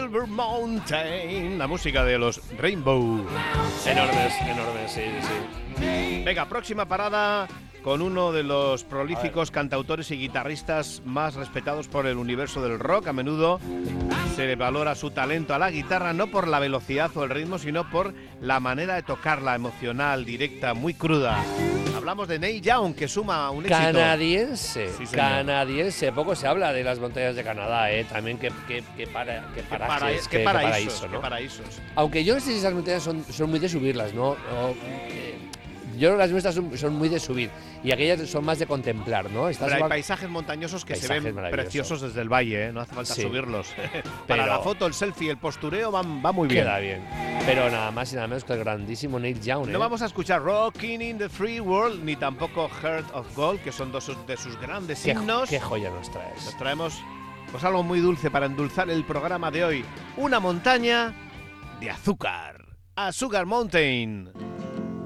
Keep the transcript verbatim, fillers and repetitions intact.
Silver Mountain, la música de los Rainbow. Enormes, enormes, sí, sí. Venga, próxima parada con uno de los prolíficos cantautores y guitarristas más respetados por el universo del rock. A menudo se le valora su talento a la guitarra no por la velocidad o el ritmo, sino por la manera de tocarla, emocional, directa, muy cruda. Hablamos de Neil Young, que suma un éxito. Canadiense, Sí, canadiense. Poco se habla de las montañas de Canadá, ¿eh? También que, que, que, para, que Qué, para, parajes, qué que- paraísos, que paraíso, ¿no? qué paraísos. Aunque yo no sé si esas montañas son, son muy de subirlas, ¿no? O, eh, yo creo que las nuestras son, son muy de subir y aquellas son más de contemplar, ¿no? Estas Pero hay van- paisajes montañosos que Paisajes se ven maravillosos. preciosos desde el valle, ¿eh? No hace falta Sí. subirlos. Para Pero- la foto, el selfie, el postureo van, va muy bien. Queda bien. Pero nada más y nada menos que el grandísimo Neil Young, ¿eh? No vamos a escuchar Rockin' in the Free World ni tampoco Heart of Gold, que son dos de sus grandes ¿Qué, himnos. qué joya nos traes. Nos traemos pues algo muy dulce para endulzar el programa de hoy. Una montaña de azúcar. A Sugar Mountain.